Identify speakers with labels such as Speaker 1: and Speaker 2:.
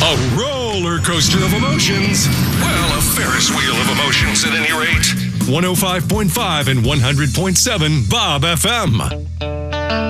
Speaker 1: A roller coaster of emotions. Well, a Ferris wheel of emotions at any rate. 105.5 and 100.7 Bob FM.